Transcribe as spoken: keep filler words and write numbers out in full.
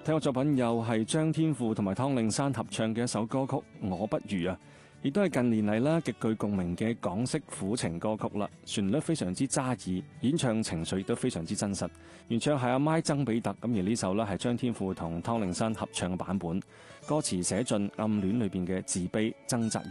聽過作品又係張天賦同埋湯令山合唱嘅一首歌曲《我不如》啊，亦都係近年嚟啦極具共鳴嘅港式苦情歌曲啦。旋律非常之揸耳，演唱情緒亦都非常之真實。原唱係阿麥曾比特，咁而呢首呢係張天賦同湯令山合唱嘅版本，歌詞寫盡暗戀裏邊嘅自卑掙扎。